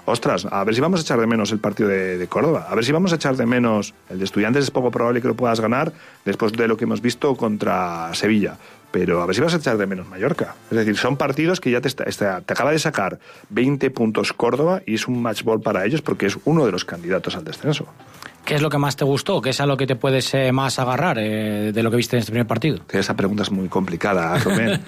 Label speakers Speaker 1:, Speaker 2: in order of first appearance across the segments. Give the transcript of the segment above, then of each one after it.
Speaker 1: ostras, a ver si vamos a echar de menos el partido de Córdoba, a ver si vamos a echar de menos el de Estudiantes, es poco probable que lo puedas ganar después de lo que hemos visto contra Sevilla, pero a ver si vas a echar de menos Mallorca. Es decir, son partidos que ya te acaba de sacar 20 puntos Córdoba y es un match ball para ellos porque es uno de los candidatos al descenso.
Speaker 2: ¿Qué es lo que más te gustó? ¿Qué es a lo que te puedes más agarrar de lo que viste en este primer partido?
Speaker 1: Esa pregunta es muy complicada, Rubén.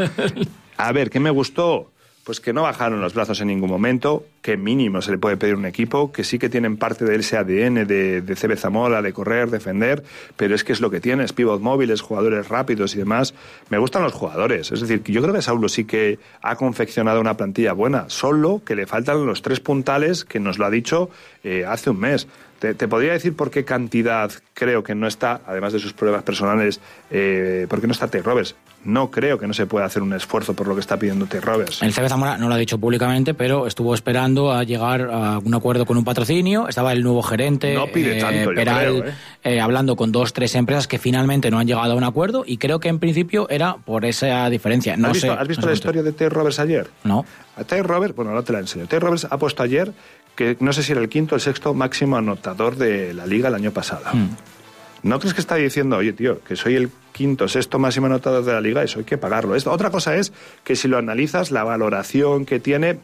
Speaker 1: A ver, ¿qué me gustó? Pues que no bajaron los brazos en ningún momento, que mínimo se le puede pedir a un equipo, que sí que tienen parte de ese ADN de CB Zamora, de correr, defender, pero es que es lo que tienes, pivot móviles, jugadores rápidos y demás. Me gustan los jugadores, es decir, yo creo que Saulo sí que ha confeccionado una plantilla buena, solo que le faltan los 3 puntales que nos lo ha dicho hace un mes. Te podría decir por qué cantidad creo que no está, además de sus pruebas personales, por qué no está Tay Roberts. No creo que no se pueda hacer un esfuerzo por lo que está pidiendo Tay Roberts.
Speaker 2: El CB Zamora no lo ha dicho públicamente, pero estuvo esperando a llegar a un acuerdo con un patrocinio. Estaba el nuevo gerente,
Speaker 1: no pide tanto,
Speaker 2: Peral, hablando con 2-3 empresas que finalmente no han llegado a un acuerdo, y creo que en principio era por esa diferencia.
Speaker 1: ¿Has visto la historia de Tay Roberts ayer?
Speaker 2: No.
Speaker 1: A Tay Roberts, bueno, ahora te la enseño. Tay Roberts ha puesto ayer que no sé si era el 5º o el 6º máximo anotador de la Liga el año pasado. ¿No crees que está diciendo, oye, tío, que soy el 5º, 6º máximo anotador de la Liga, eso hay que pagarlo? Otra cosa es que si lo analizas, la valoración que tiene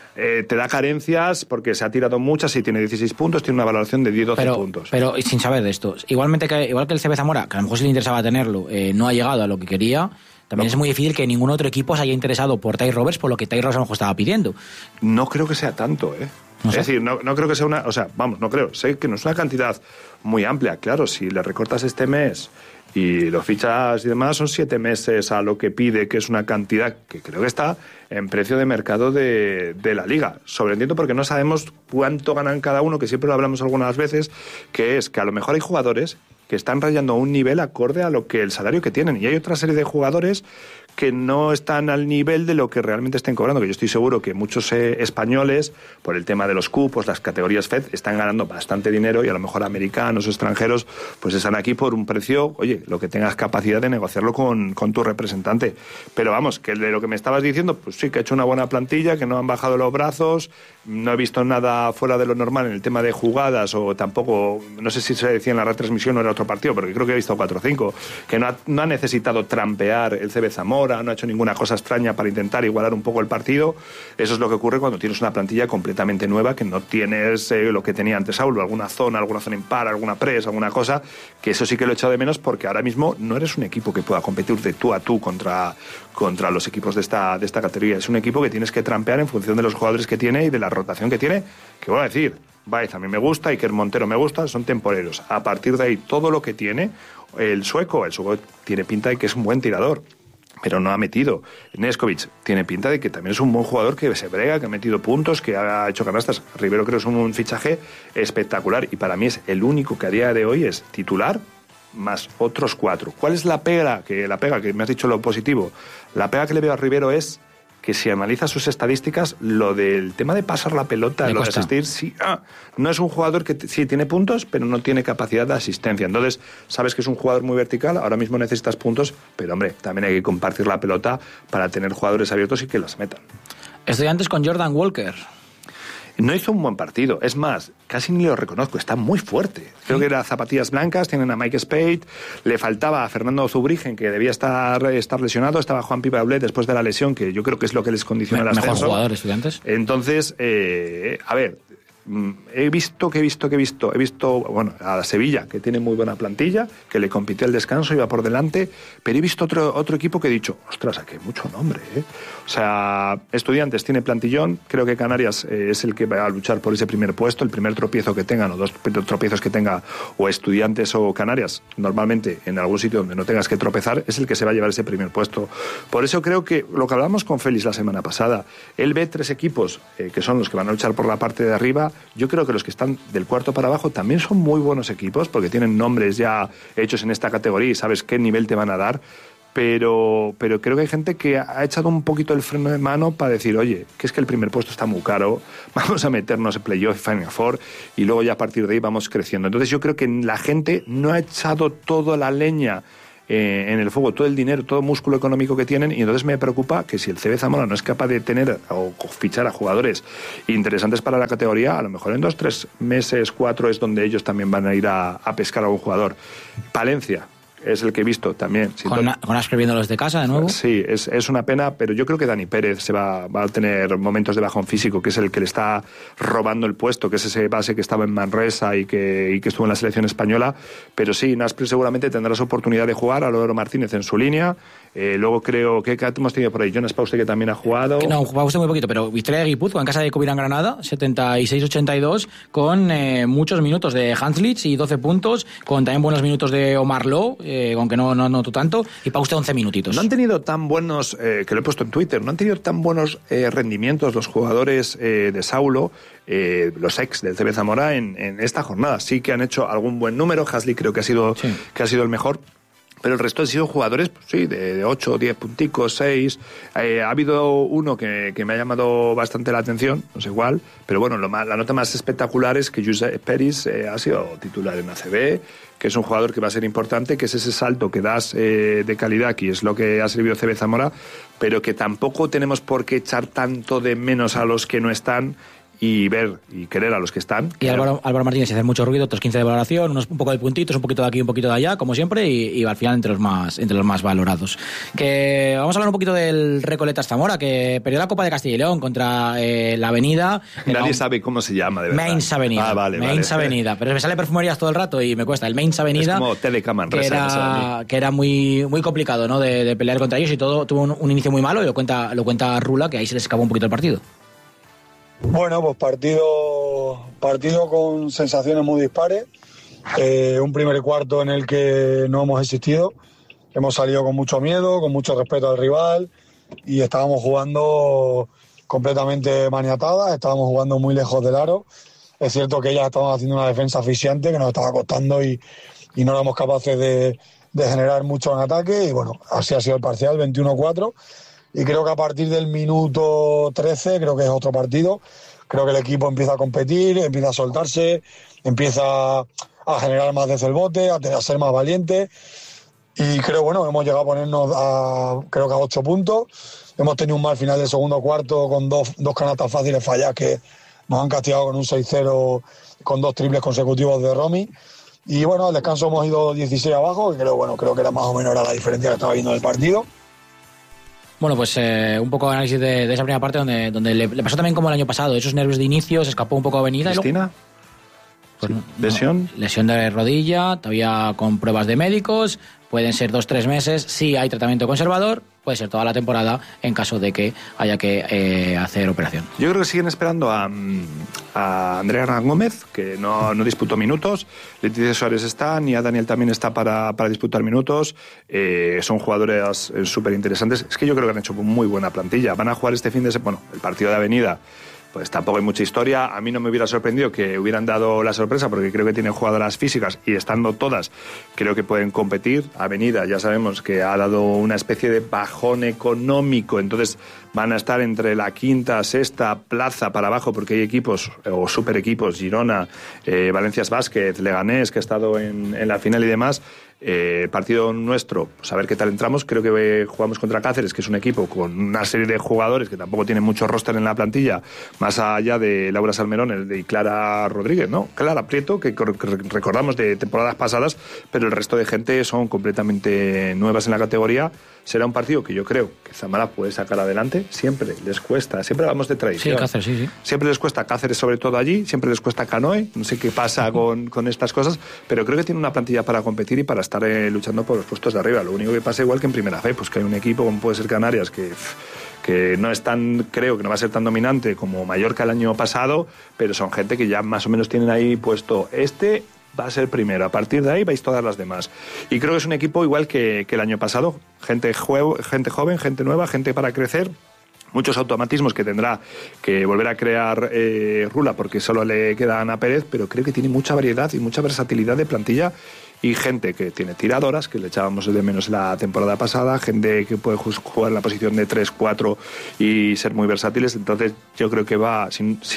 Speaker 1: te da carencias porque se ha tirado muchas y tiene 16 puntos, tiene una valoración de 10-12 puntos.
Speaker 2: Pero sin saber de esto, igual que el CB Zamora, que a lo mejor sí le interesaba tenerlo, no ha llegado a lo que quería. También es muy difícil que ningún otro equipo se haya interesado por Tay Roberts por lo que Tay Roberts a lo mejor estaba pidiendo. No
Speaker 1: creo que sea tanto,
Speaker 2: No sé.
Speaker 1: Es decir, no creo que sea una... O sea, vamos, no creo. Sé que no es una cantidad muy amplia. Claro, si le recortas este mes y lo fichas y demás, son 7 meses a lo que pide, que es una cantidad que creo que está en precio de mercado de la Liga. Sobreentiendo porque no sabemos cuánto ganan cada uno, que siempre lo hablamos algunas veces, que es que a lo mejor hay jugadores que están rayando a un nivel acorde a lo que el salario que tienen. Y hay otra serie de jugadores que no están al nivel de lo que realmente estén cobrando, que yo estoy seguro que muchos españoles, por el tema de los cupos, las categorías FED, están ganando bastante dinero y a lo mejor americanos o extranjeros pues están aquí por un precio, oye, lo que tengas capacidad de negociarlo con tu representante. Pero vamos, que de lo que me estabas diciendo, pues sí, que ha hecho una buena plantilla, que no han bajado los brazos, no he visto nada fuera de lo normal en el tema de jugadas, o tampoco, no sé si se decía en la retransmisión o era otro partido, porque creo que he visto 4 o 5, que no ha necesitado trampear el CB Zamora, no ha hecho ninguna cosa extraña para intentar igualar un poco el partido. Eso es lo que ocurre cuando tienes una plantilla completamente nueva, que no tienes lo que tenía antes Saulo, alguna zona impar, alguna press, alguna cosa, que eso sí que lo he echado de menos, porque ahora mismo no eres un equipo que pueda competir de tú a tú contra los equipos de esta categoría. Es un equipo que tienes que trampear en función de los jugadores que tiene y de la rotación que tiene, que voy a decir, Baez a mí me gusta, Iker Montero me gusta, son temporeros. A partir de ahí, todo lo que tiene, el sueco tiene pinta de que es un buen tirador, pero no ha metido. Neskovic tiene pinta de que también es un buen jugador, que se brega, que ha metido puntos, que ha hecho canastas. Rivero creo que es un fichaje espectacular y para mí es el único que a día de hoy es titular más otros 4. ¿Cuál es la pega? Que me has dicho lo positivo. La pega que le veo a Rivero es que si analizas sus estadísticas, lo del tema de pasar la pelota, lo de asistir, sí, no es un jugador que sí tiene puntos, pero no tiene capacidad de asistencia. Entonces, sabes que es un jugador muy vertical, ahora mismo necesitas puntos, pero hombre, también hay que compartir la pelota para tener jugadores abiertos y que las metan.
Speaker 2: Estudiantes con Jordan Walker.
Speaker 1: No hizo un buen partido, es más, casi ni lo reconozco, está muy fuerte. Creo que era zapatillas blancas, tienen a Mike Spade, le faltaba a Fernando Zubrigen, que debía estar lesionado, estaba Juan Pibaulet después de la lesión, que yo creo que es lo que les condiciona el ascenso.
Speaker 2: Mejor jugador, Estudiantes.
Speaker 1: Entonces, a ver, he visto, bueno, a Sevilla, que tiene muy buena plantilla, que le compitió el descanso, iba por delante, pero he visto otro equipo que he dicho, ostras, aquí hay mucho nombre, O sea, Estudiantes tiene plantillón, creo que Canarias es el que va a luchar por ese primer puesto, el primer tropiezo que tengan, o 2 tropiezos que tenga, o Estudiantes o Canarias, normalmente en algún sitio donde no tengas que tropezar, es el que se va a llevar ese primer puesto. Por eso creo que lo que hablamos con Félix la semana pasada, él ve 3 equipos que son los que van a luchar por la parte de arriba. Yo creo que los que están del cuarto para abajo también son muy buenos equipos, porque tienen nombres ya hechos en esta categoría y sabes qué nivel te van a dar, pero creo que hay gente que ha echado un poquito el freno de mano para decir, oye, que es que el primer puesto está muy caro, vamos a meternos en playoff, Final Four, y luego ya a partir de ahí vamos creciendo. Entonces yo creo que la gente no ha echado toda la leña en el fútbol, todo el dinero, todo el músculo económico que tienen, y entonces me preocupa que si el CB Zamora no es capaz de tener o fichar a jugadores interesantes para la categoría, a lo mejor en 2, 3 meses, 4 es donde ellos también van a ir a pescar a un jugador. Palencia es el que he visto también.
Speaker 2: Con Asper viéndolos de casa de nuevo.
Speaker 1: Sí, es una pena, pero yo creo que Dani Pérez va a tener momentos de bajón físico, que es el que le está robando el puesto, que es ese base que estaba en Manresa y que estuvo en la selección española. Pero sí, Asper seguramente tendrá su oportunidad de jugar, a Álvaro Martínez en su línea. Luego creo que hemos tenido por ahí Jonas Pauste, que también ha jugado.
Speaker 2: No, jugaba usted muy poquito, pero victoria de Guipúzcoa en casa de Covirán Granada, 76-82, con muchos minutos de Hanslich y 12 puntos, con también buenos minutos de Omar Lowe, aunque no notó tanto, y Pauste 11 minutitos.
Speaker 1: No han tenido tan buenos, que lo he puesto en Twitter, no han tenido tan buenos rendimientos los jugadores de Saulo, los ex del CB Zamora en esta jornada. Sí que han hecho algún buen número, Hasley creo que ha sido el mejor. Pero el resto han sido jugadores, pues sí, de 8 o 10 punticos, 6. Ha habido uno que me ha llamado bastante la atención, no sé igual, pero bueno, la nota más espectacular es que Josep Peris ha sido titular en ACB, que es un jugador que va a ser importante, que es ese salto que das de calidad, que es lo que ha servido CB Zamora, pero que tampoco tenemos por qué echar tanto de menos a los que no están y ver y querer a los que están.
Speaker 2: Y Álvaro Martínez hace mucho ruido, otros 15 de valoración, un poco de puntitos, un poquito de aquí, un poquito de allá, como siempre, y al final entre los más valorados. Que vamos a hablar un poquito del Recoletas Zamora, que perdió la Copa de Castilla y León contra la Avenida.
Speaker 1: Nadie sabe cómo se llama, de verdad.
Speaker 2: Mainz Avenida. Mainz Avenida. Pero me sale perfumerías todo el rato y me cuesta. El Mainz Avenida.
Speaker 1: Es como Telecam,
Speaker 2: que era muy, muy complicado, ¿no? De pelear contra ellos, y todo tuvo un inicio muy malo, y lo cuenta Rula, que ahí se les escapó un poquito el partido.
Speaker 3: Bueno, pues partido con sensaciones muy dispares. Un primer cuarto en el que no hemos existido. Hemos salido con mucho miedo, con mucho respeto al rival, y estábamos jugando completamente maniatadas, estábamos jugando muy lejos del aro. Es cierto que ellas estaban haciendo una defensa asfixiante que nos estaba costando y no éramos capaces de generar mucho en ataque, y bueno, así ha sido el parcial, 21-4. Y creo que a partir del minuto 13, creo que es otro partido, creo que el equipo empieza a competir, empieza a soltarse, empieza a generar más desde el bote, a ser más valiente, y creo, bueno, hemos llegado a ponernos creo que a 8 puntos. Hemos tenido un mal final del segundo cuarto con dos canastas fáciles falladas que nos han castigado con un 6-0, con 2 triples consecutivos de Romy. Y bueno, al descanso hemos ido 16 abajo, que creo que era más o menos la diferencia que estaba viendo del partido.
Speaker 2: Bueno, pues un poco de análisis de esa primera parte donde le pasó también como el año pasado, esos nervios de inicio, se escapó un poco Avenida.
Speaker 1: ¿Cristina?
Speaker 2: Pues
Speaker 1: sí. ¿Lesión?
Speaker 2: Lesión de rodilla, todavía con pruebas de médicos, pueden ser 2-3 meses, si hay tratamiento conservador, puede ser toda la temporada en caso de que haya que hacer operación.
Speaker 1: Yo creo que siguen esperando a Andrea Hernán Gómez, que no disputó minutos. Leticia Suárez está, Nia Daniel también está para disputar minutos. Son jugadores súper interesantes. Es que yo creo que han hecho muy buena plantilla. Van a jugar este fin de semana, el partido de Avenida. Pues tampoco hay mucha historia. A mí no me hubiera sorprendido que hubieran dado la sorpresa, porque creo que tienen jugadoras físicas, y estando todas, creo que pueden competir. Avenida, ya sabemos que ha dado una especie de bajón económico, entonces van a estar entre la quinta, sexta plaza para abajo, porque hay equipos, o super equipos, Girona, Valencias Basket, Leganés, que ha estado en la final y demás. Partido nuestro, pues a ver qué tal entramos. Creo que jugamos contra Cáceres, que es un equipo con una serie de jugadores que tampoco tienen mucho roster en la plantilla, más allá de Laura Salmerón y Clara Rodríguez, ¿no? Clara Prieto, que recordamos de temporadas pasadas, pero el resto de gente son completamente nuevas en la categoría. Será un partido que yo creo que Zamora puede sacar adelante. Siempre les cuesta, siempre hablamos de tradición.
Speaker 2: Sí, Cáceres, sí.
Speaker 1: Siempre les cuesta Cáceres, sobre todo allí, siempre les cuesta Canoe, no sé qué pasa con estas cosas, pero creo que tiene una plantilla para competir y para estar luchando por los puestos de arriba. Lo único que pasa, igual que en Primera Fe, pues que hay un equipo como puede ser Canarias, que no es tan, creo que no va a ser tan dominante como Mallorca el año pasado, pero son gente que ya más o menos tienen ahí puesto va a ser primero, a partir de ahí vais todas las demás. Y creo que es un equipo igual que el año pasado, gente joven, gente nueva, gente para crecer, muchos automatismos que tendrá que volver a crear Rula, porque solo le queda Ana Pérez, pero creo que tiene mucha variedad y mucha versatilidad de plantilla, y gente que tiene tiradoras, que le echábamos de menos la temporada pasada, gente que puede jugar en la posición de 3-4 y ser muy versátiles. Entonces yo creo que va, si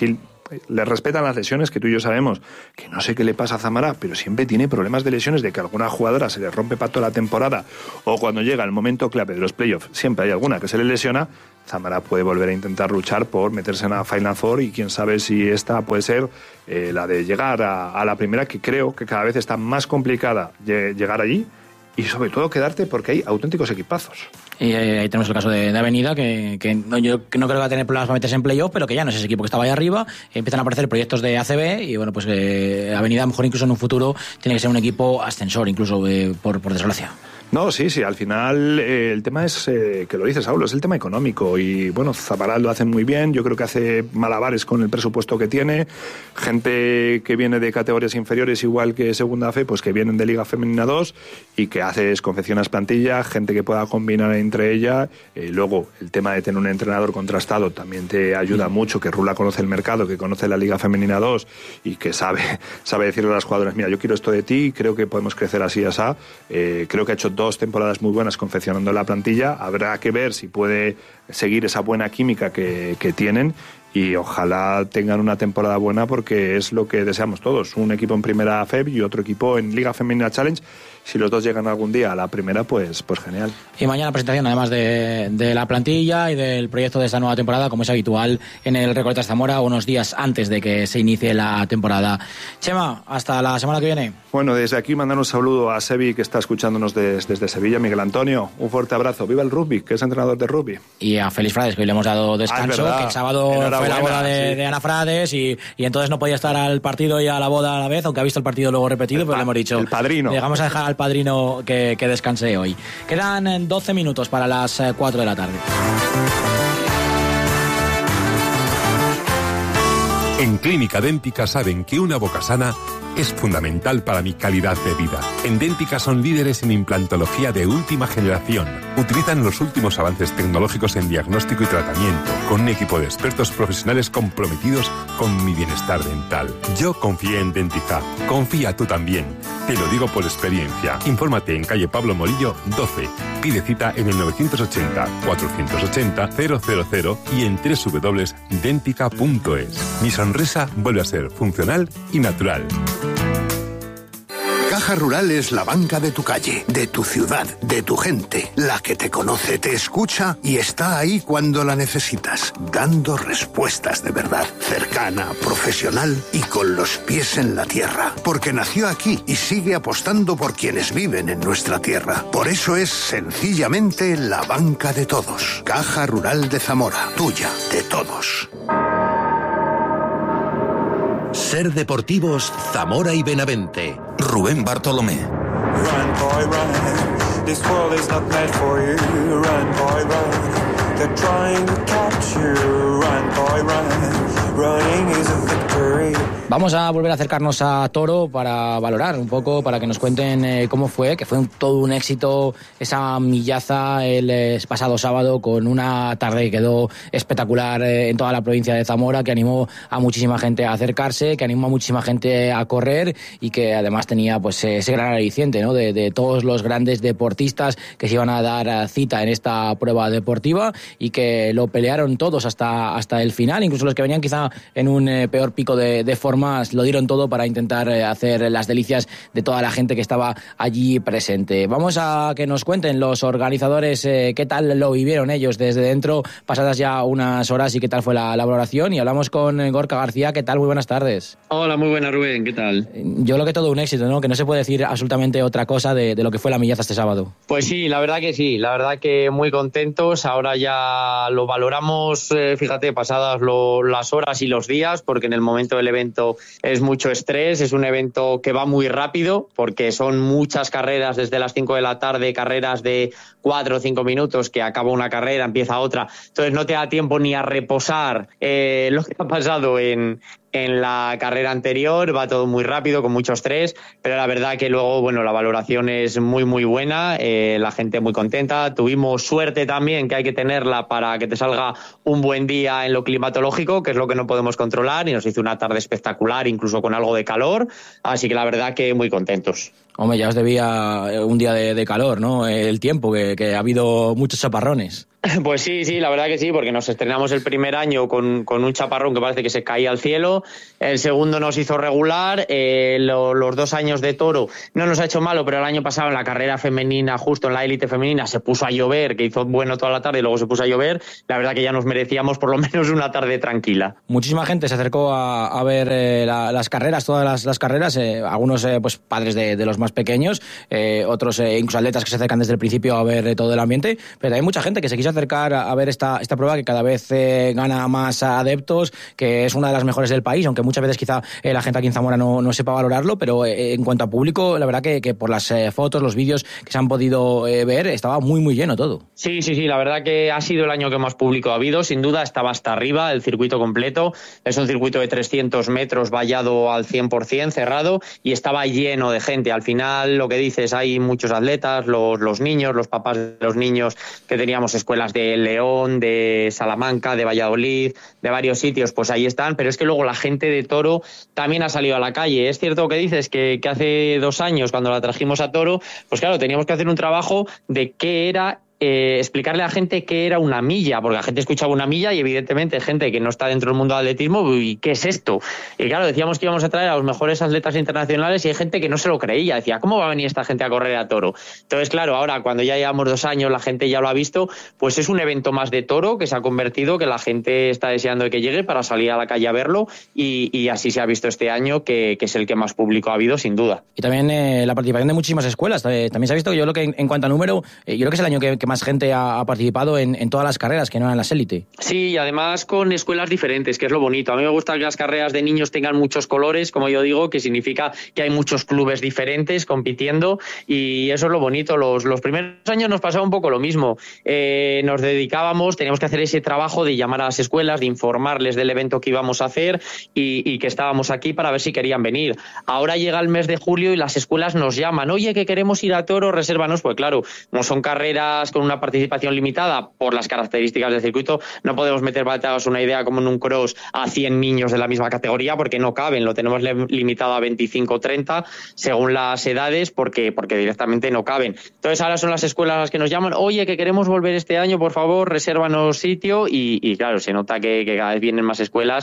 Speaker 1: le respetan las lesiones, que tú y yo sabemos que no sé qué le pasa a Zamora, pero siempre tiene problemas de lesiones, de que alguna jugadora se le rompe para toda la temporada, o cuando llega el momento clave de los playoffs, siempre hay alguna que se le lesiona. Zamora puede volver a intentar luchar por meterse en la Final Four, y quién sabe si esta puede ser la de llegar a la primera, que creo que cada vez está más complicada llegar allí, y sobre todo quedarte, porque hay auténticos equipazos.
Speaker 2: Y ahí tenemos el caso de Avenida, que yo no creo que va a tener problemas para meterse en playoff, pero que ya no es ese equipo que estaba ahí arriba. Empiezan a aparecer proyectos de ACB, y bueno, pues Avenida a lo mejor incluso en un futuro tiene que ser un equipo ascensor, incluso por desgracia.
Speaker 1: No, sí, al final el tema es, que lo dices, Saulo, es el tema económico, y bueno, Zaparal lo hace muy bien, yo creo que hace malabares con el presupuesto que tiene, gente que viene de categorías inferiores igual que Segunda Fe, pues que vienen de Liga Femenina 2, y que confeccionas plantilla, gente que pueda combinar entre ella, luego el tema de tener un entrenador contrastado también te ayuda mucho, que Rula conoce el mercado, que conoce la Liga Femenina 2, y que sabe decirle a las jugadoras, mira, yo quiero esto de ti, creo que podemos crecer así, asá. Creo que ha hecho 2 temporadas muy buenas confeccionando la plantilla. Habrá que ver si puede seguir esa buena química que tienen, y ojalá tengan una temporada buena, porque es lo que deseamos todos, un equipo en Primera FEB y otro equipo en Liga Femenina Challenge. Si los dos llegan algún día a la primera, pues genial.
Speaker 2: Y mañana presentación, además de la plantilla y del proyecto de esta nueva temporada, como es habitual en el Recoletas Zamora, unos días antes de que se inicie la temporada. Chema, hasta la semana que viene.
Speaker 1: Bueno, desde aquí mandar un saludo a Sebi, que está escuchándonos desde Sevilla, Miguel Antonio, un fuerte abrazo. Viva el rugby, que es entrenador de rugby.
Speaker 2: Y a Félix Frades, que hoy le hemos dado descanso, que el sábado fue la boda de Ana Frades, y entonces no podía estar al partido y a la boda a la vez, aunque ha visto el partido luego repetido, pero le hemos dicho,
Speaker 1: el padrino.
Speaker 2: Le vamos a dejar al padrino que descanse hoy. Quedan 12 minutos para las 4 de la tarde.
Speaker 4: En Clínica Dèntica saben que una boca sana es fundamental para mi calidad de vida. En Dèntica son líderes en implantología de última generación. Utilizan los últimos avances tecnológicos en diagnóstico y tratamiento, con un equipo de expertos profesionales comprometidos con mi bienestar dental. Yo confié en Dèntica. Confía tú también. Te lo digo por experiencia. Infórmate en calle Pablo Morillo 12. Pide cita en el 980-480-000 y en www.dentica.es. Mi sonrisa vuelve a ser funcional y natural.
Speaker 5: Caja Rural es la banca de tu calle, de tu ciudad, de tu gente, la que te conoce, te escucha y está ahí cuando la necesitas, dando respuestas de verdad, cercana, profesional y con los pies en la tierra, porque nació aquí y sigue apostando por quienes viven en nuestra tierra. Por eso es sencillamente la banca de todos. Caja Rural de Zamora, tuya, de todos.
Speaker 6: Ser Deportivos Zamora y Benavente. Rubén Bartolomé.
Speaker 7: Run, boy, run. This world is not meant for you. Run, boy, run. They're trying to catch you. Run, boy, run. Running is a victory.
Speaker 2: Vamos a volver a acercarnos a Toro para valorar un poco, para que nos cuenten cómo fue, que fue todo un éxito esa millaza el pasado sábado, con una tarde que quedó espectacular en toda la provincia de Zamora, que animó a muchísima gente a acercarse, que animó a muchísima gente a correr, y que además tenía pues ese gran aliciente, ¿no?, de todos los grandes deportistas que se iban a dar cita en esta prueba deportiva, y que lo pelearon todos hasta el final, incluso los que venían quizá en un peor pico de forma, lo dieron todo para intentar hacer las delicias de toda la gente que estaba allí presente. Vamos a que nos cuenten los organizadores qué tal lo vivieron ellos desde dentro, pasadas ya unas horas, y qué tal fue la valoración. Y hablamos con Gorka García. ¿Qué tal? Muy buenas tardes.
Speaker 8: Hola, muy buena, Rubén. ¿Qué tal?
Speaker 2: Yo lo que todo un éxito, ¿no? Que no se puede decir absolutamente otra cosa de lo que fue la millaza este sábado.
Speaker 8: Pues sí, la verdad que sí. La verdad que muy contentos. Ahora ya lo valoramos, fíjate, pasadas las horas y los días, porque en el momento del evento es mucho estrés, es un evento que va muy rápido, porque son muchas carreras desde las 5 de la tarde, carreras de 4 o 5 minutos, que acaba una carrera, empieza otra, entonces no te da tiempo ni a reposar lo que ha pasado en la carrera anterior. Va todo muy rápido, con mucho estrés, pero la verdad que luego, bueno, la valoración es muy muy buena, la gente muy contenta. Tuvimos suerte también, que hay que tenerla para que te salga un buen día en lo climatológico, que es lo que no podemos controlar, y nos hizo una tarde espectacular, incluso con algo de calor, así que la verdad que muy contentos.
Speaker 2: Hombre, ya os debía un día de calor, ¿no? El tiempo, que ha habido muchos chaparrones.
Speaker 8: Pues sí, la verdad que sí, porque nos estrenamos el primer año con un chaparrón que parece que se caía al cielo. El segundo nos hizo regular. Los 2 años de toro no nos ha hecho malo, pero el año pasado en la carrera femenina, justo en la élite femenina, se puso a llover, que hizo bueno toda la tarde y luego se puso a llover. La verdad que ya nos merecíamos por lo menos una tarde tranquila.
Speaker 2: Muchísima gente se acercó a ver las carreras, todas las carreras, algunos pues padres de los más pequeños, otros incluso atletas que se acercan desde el principio a ver todo el ambiente, pero hay mucha gente que se quiso acercar a ver esta prueba que cada vez gana más adeptos, que es una de las mejores del país, aunque muchas veces quizá la gente aquí en Zamora no sepa valorarlo, pero en cuanto a público, la verdad que por las fotos, los vídeos que se han podido ver, estaba muy muy lleno todo.
Speaker 8: Sí, la verdad que ha sido el año que más público ha habido, sin duda estaba hasta arriba el circuito completo, es un circuito de 300 metros vallado al 100%, cerrado, y estaba lleno de gente. Al final, lo que dices, hay muchos atletas, los niños, los papás de los niños, que teníamos escuelas de León, de Salamanca, de Valladolid, de varios sitios, pues ahí están, pero es que luego la gente de Toro también ha salido a la calle. Es cierto que dices que hace 2 años, cuando la trajimos a Toro, pues claro, teníamos que hacer un trabajo de qué era explicarle a la gente qué era una milla, porque la gente escuchaba una milla y evidentemente gente que no está dentro del mundo del atletismo, ¿y qué es esto? Y claro, decíamos que íbamos a traer a los mejores atletas internacionales y hay gente que no se lo creía, decía, ¿cómo va a venir esta gente a correr a Toro? Entonces, claro, ahora cuando ya llevamos 2 años, la gente ya lo ha visto, pues es un evento más de Toro que se ha convertido, que la gente está deseando de que llegue para salir a la calle a verlo, y así se ha visto este año, que es el que más público ha habido, sin duda.
Speaker 2: Y también la participación de muchísimas escuelas, también se ha visto, yo creo que en cuanto a número, yo creo que es el año que más gente ha participado en todas las carreras, que no eran las élite.
Speaker 8: Sí, y además con escuelas diferentes, que es lo bonito. A mí me gusta que las carreras de niños tengan muchos colores, como yo digo, que significa que hay muchos clubes diferentes compitiendo, y eso es lo bonito. Los primeros años nos pasaba un poco lo mismo. Nos dedicábamos, teníamos que hacer ese trabajo de llamar a las escuelas, de informarles del evento que íbamos a hacer y que estábamos aquí para ver si querían venir. Ahora llega el mes de julio y las escuelas nos llaman, oye, que queremos ir a Toro, resérvanos. Pues claro, no son carreras con una participación limitada por las características del circuito, no podemos meter, para que te hagas una idea, como en un cross a 100 niños de la misma categoría, porque no caben, lo tenemos limitado a 25 o 30 según las edades, porque directamente no caben. Entonces ahora son las escuelas las que nos llaman, oye, que queremos volver este año, por favor, resérvanos sitio, y claro, se nota que cada vez vienen más escuelas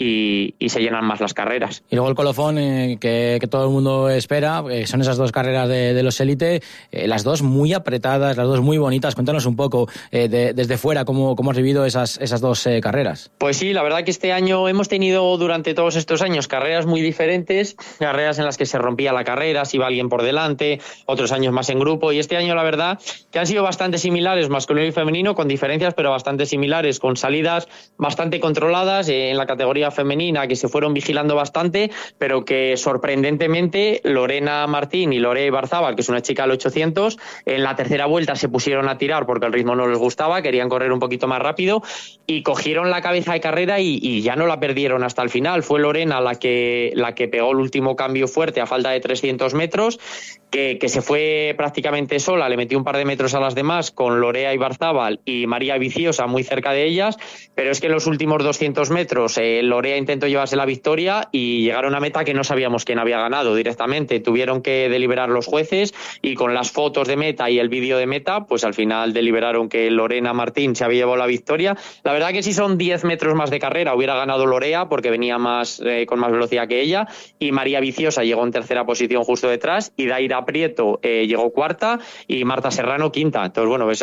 Speaker 8: y se llenan más las carreras.
Speaker 2: Y luego el colofón que todo el mundo espera, son esas 2 carreras de los élite, las 2 muy apretadas, las 2 muy bonitas. Cuéntanos un poco desde fuera cómo has vivido esas 2 carreras.
Speaker 8: Pues sí, la verdad que este año hemos tenido durante todos estos años carreras muy diferentes, carreras en las que se rompía la carrera, si iba alguien por delante, otros años más en grupo, y este año la verdad que han sido bastante similares, masculino y femenino, con diferencias pero bastante similares, con salidas bastante controladas en la categoría femenina, que se fueron vigilando bastante, pero que sorprendentemente Lorena Martín y Lore Ibarzábal, que es una chica del 800, en la tercera vuelta se pusieron a tirar porque el ritmo no les gustaba, querían correr un poquito más rápido y cogieron la cabeza de carrera y ya no la perdieron hasta el final. Fue Lorena la que pegó el último cambio fuerte a falta de 300 metros, que se fue prácticamente sola, le metió un par de metros a las demás con Lorea Ibarzábal y María Viciosa muy cerca de ellas, pero es que en los últimos 200 metros Lorea intentó llevarse la victoria y llegaron a meta que no sabíamos quién había ganado directamente. Tuvieron que deliberar los jueces y con las fotos de meta y el vídeo de meta, pues al final deliberaron que Lorena Martín se había llevado la victoria. La verdad que si son 10 metros más de carrera hubiera ganado Lorea porque venía con más velocidad que ella, y María Viciosa llegó en tercera posición justo detrás, y Daira Prieto llegó cuarta y Marta Serrano quinta. Entonces, bueno, ves a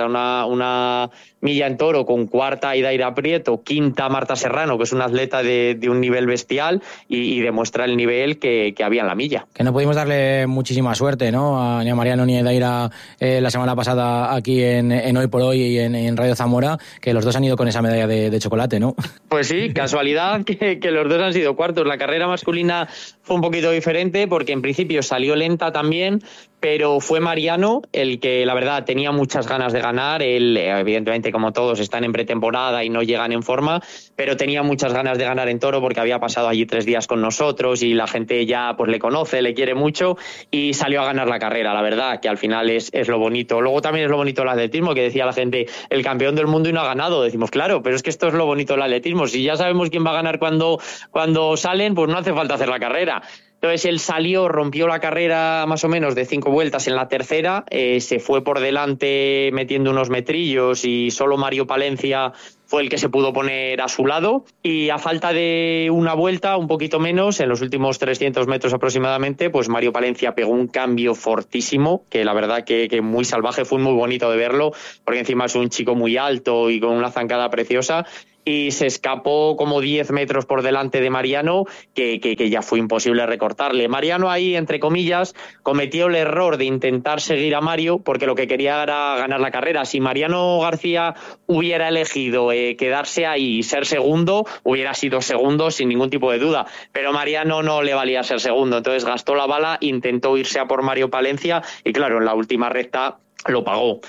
Speaker 8: una milla en Toro con cuarta y Daira Prieto, quinta Marta Serrano, que es una atleta de un nivel bestial y demuestra el nivel que había en la milla.
Speaker 2: Que no pudimos darle muchísima suerte, ¿no? Ni a Mariano ni a Daira la semana pasada aquí en Hoy por Hoy y en Radio Zamora, que los dos han ido con esa medalla de chocolate, ¿no?
Speaker 8: Pues sí, casualidad que los dos han sido cuartos. La carrera masculina fue un poquito diferente porque en principio salió lenta también, pero fue Mariano el que, la verdad, tenía muchas ganas de ganar. Él, evidentemente, como todos, están en pretemporada y no llegan en forma, pero tenía muchas ganas de ganar en Toro porque había pasado allí 3 días con nosotros y la gente ya pues le conoce, le quiere mucho, y salió a ganar la carrera, la verdad, que al final es lo bonito. Luego también es lo bonito del atletismo, que decía la gente, el campeón del mundo y no ha ganado. Decimos, claro, pero es que esto es lo bonito del atletismo. Si ya sabemos quién va a ganar cuando salen, pues no hace falta hacer la carrera. Entonces él salió, rompió la carrera más o menos de 5 vueltas en la tercera, se fue por delante metiendo unos metrillos y solo Mario Palencia fue el que se pudo poner a su lado, y a falta de una vuelta, un poquito menos, en los últimos 300 metros aproximadamente, pues Mario Palencia pegó un cambio fortísimo, que la verdad que muy salvaje, fue muy bonito de verlo, porque encima es un chico muy alto y con una zancada preciosa, y se escapó como 10 metros por delante de Mariano, que ya fue imposible recortarle. Mariano ahí, entre comillas, cometió el error de intentar seguir a Mario, porque lo que quería era ganar la carrera. Si Mariano García hubiera elegido quedarse ahí y ser segundo, hubiera sido segundo sin ningún tipo de duda, pero Mariano no le valía ser segundo, entonces gastó la bala, intentó irse a por Mario Palencia, y claro, en la última recta lo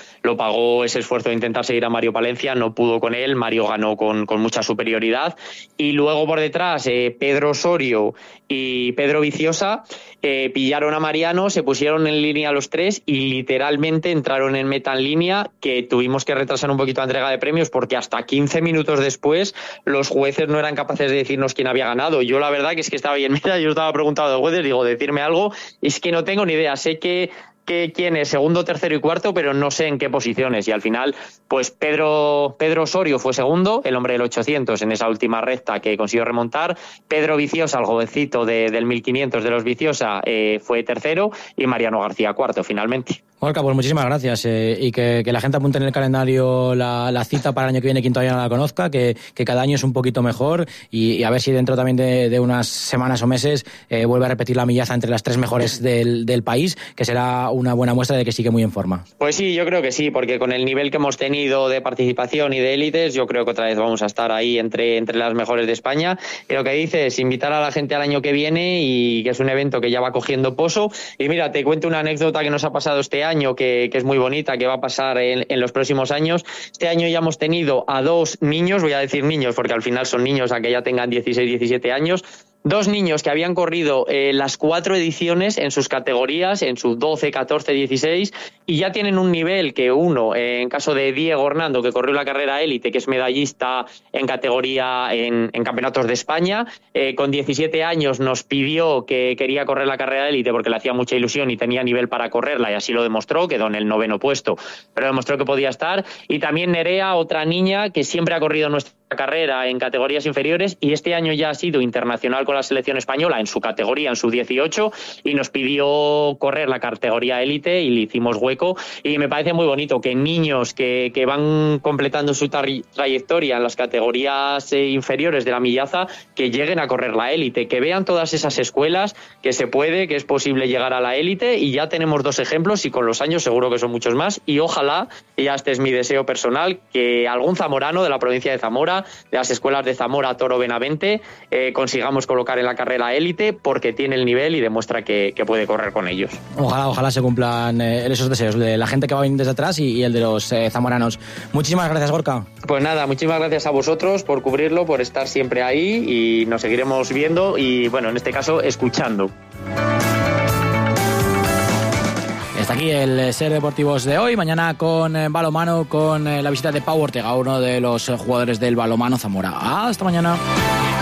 Speaker 8: pagó ese esfuerzo de intentar seguir a Mario Palencia, no pudo con él, Mario ganó con mucha superioridad, y luego por detrás Pedro Osorio y Pedro Viciosa pillaron a Mariano, se pusieron en línea los tres y literalmente entraron en meta en línea, que tuvimos que retrasar un poquito la entrega de premios porque hasta 15 minutos después los jueces no eran capaces de decirnos quién había ganado. Yo la verdad que es que estaba ahí en meta, yo estaba preguntando a los jueces, digo, decirme algo, es que no tengo ni idea, sé que quién es segundo, tercero y cuarto, pero no sé en qué posiciones, y al final pues Pedro Osorio fue segundo, el hombre del 800 en esa última recta que consiguió remontar, Pedro Viciosa, el jovencito del 1500 de los Viciosa, fue tercero, y Mariano García cuarto finalmente.
Speaker 2: Gorka, pues muchísimas gracias, y que la gente apunte en el calendario la cita para el año que viene, quien todavía no la conozca, que cada año es un poquito mejor, y a ver si dentro también de unas semanas o meses vuelve a repetir la millaza entre las 3 mejores del país, que será una buena muestra de que sigue muy en forma.
Speaker 8: Pues sí, yo creo que sí, porque con el nivel que hemos tenido de participación y de élites, yo creo que otra vez vamos a estar ahí entre las mejores de España. Y lo que dices, invitar a la gente al año que viene, y que es un evento que ya va cogiendo pozo. Y mira, te cuento una anécdota que nos ha pasado este año, que es muy bonita, que va a pasar en los próximos años. Este año ya hemos tenido a 2 niños, voy a decir niños porque al final son niños, a que ya tengan 16, 17 años, 2 niños que habían corrido las 4 ediciones en sus categorías, en sus 12, 14, 16, y ya tienen un nivel que uno, en caso de Diego Hernando, que corrió la carrera élite, que es medallista en categoría en campeonatos de España, con 17 años nos pidió que quería correr la carrera élite porque le hacía mucha ilusión y tenía nivel para correrla, y así lo demostró, quedó en el 9º puesto, pero demostró que podía estar. Y también Nerea, otra niña que siempre ha corrido nuestra carrera en categorías inferiores, y este año ya ha sido internacional con la selección española en su categoría, en su 18, y nos pidió correr la categoría élite y le hicimos hueco. Y me parece muy bonito que niños que van completando su trayectoria en las categorías inferiores de la millaza, que lleguen a correr la élite, que vean todas esas escuelas, que se puede, que es posible llegar a la élite, y ya tenemos 2 ejemplos, y con los años seguro que son muchos más, y ojalá, y ya este es mi deseo personal, que algún zamorano de la provincia de Zamora, de las escuelas de Zamora, Toro, Benavente, consigamos colocar en la carrera élite, porque tiene el nivel y demuestra que puede correr con ellos.
Speaker 2: Ojalá se cumplan esos deseos de la gente que va desde atrás y el de los zamoranos. Muchísimas gracias, Gorka.
Speaker 8: Pues nada, muchísimas gracias a vosotros por cubrirlo, por estar siempre ahí, y nos seguiremos viendo y, bueno, en este caso, escuchando.
Speaker 2: Hasta aquí el Ser Deportivos de hoy. Mañana con balonmano, con la visita de Pau Ortega, uno de los jugadores del balonmano Zamora. Hasta mañana.